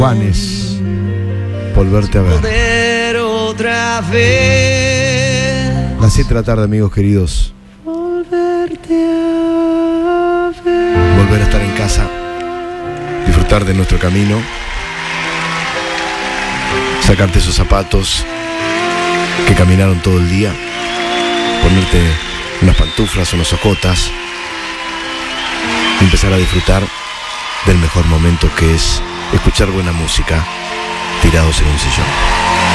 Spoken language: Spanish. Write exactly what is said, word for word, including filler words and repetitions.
Juanes, volverte a ver. Otra vez. Las siete de la tarde, amigos queridos. Volverte a ver. Volver a estar en casa, disfrutar de nuestro camino, sacarte esos zapatos que caminaron todo el día, ponerte unas pantuflas, unas ojotas y empezar a disfrutar del mejor momento, que es escuchar buena música tirados en un sillón.